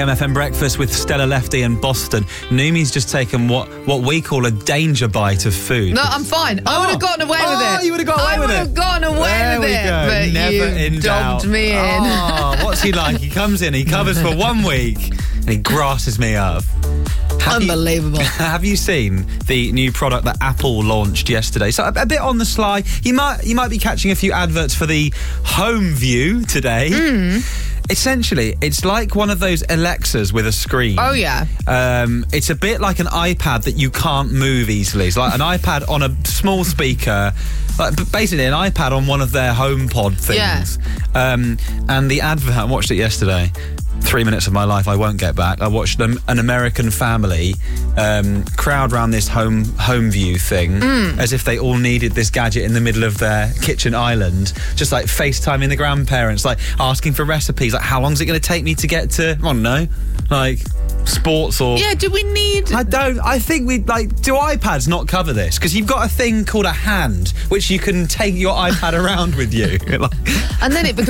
AM/FM breakfast with Stella Lefty and Boston. Numi's just taken what we call a danger bite of food. No, I'm fine. I would have gotten away with it. Oh, you would have got away with it. I would have gotten away with it. Go. But Never in you doubt. dobbed me in. Oh, what's he like? He comes in, he covers for 1 week, and he grasses me up. Unbelievable. Have you seen the new product that Apple launched yesterday? So a bit on the sly. You might be catching a few adverts for the Home View today. Essentially, it's like one of those Alexas with a screen. Oh, yeah. It's a bit like an iPad that you can't move easily. It's like an iPad on a small speaker, like basically an iPad on one of their HomePod things. Yeah. And the advert, I watched it yesterday. 3 minutes of my life I won't get back. I watched an American family crowd around this home view thing as if they all needed this gadget in the middle of their kitchen island, just like FaceTiming the grandparents, like asking for recipes, like how long is it going to take me to get to, I don't know, like sports or... Yeah, do we need... I think do iPads not cover this? Because you've got a thing called a hand, which you can take your iPad around with you. And then it becomes